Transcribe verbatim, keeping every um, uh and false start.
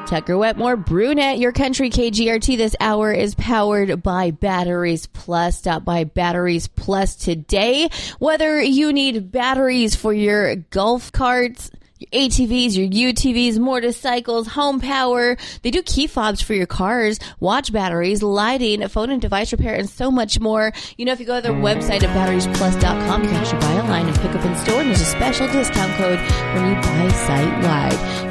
Tucker Wetmore, Brunette, your country K G R T this hour is powered by Batteries Plus. Stop by Batteries Plus today. Whether you need batteries for your golf carts, your A T Vs, your U T Vs, motorcycles, home power. They do key fobs for your cars, watch batteries, lighting, phone and device repair, and so much more. You know, if you go to their website at batteries plus dot com, you can actually buy online and pick up in store, and there's a special discount code when you buy site-wide.